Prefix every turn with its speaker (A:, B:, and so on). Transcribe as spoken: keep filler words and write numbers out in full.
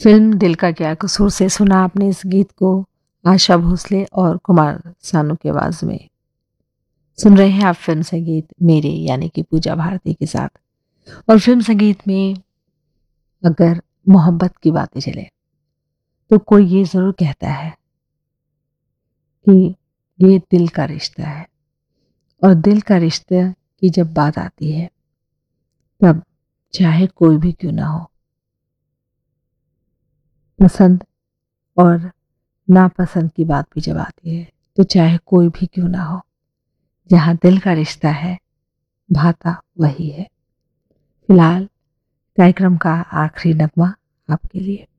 A: Film दिल का क्या कसूर से सुना आपने इस गीत को आशा भोसले और कुमार सानू की आवाज में। सुन रहे हैं आप फिल्म संगीत मेरे यानी कि पूजा भारती के साथ। और फिल्म संगीत में अगर मोहब्बत की बातें चले तो कोई ये जरूर कहता है कि ये दिल का रिश्ता है, और दिल का रिश्ते की जब बात आती है तब चाहे कोई भी क्यों ना हो, पसंद और नापसंद की बात भी जब आती है तो चाहे कोई भी क्यों ना हो, जहाँ दिल का रिश्ता है भाता वही है। फिलहाल कार्यक्रम का आखिरी नगमा आपके लिए।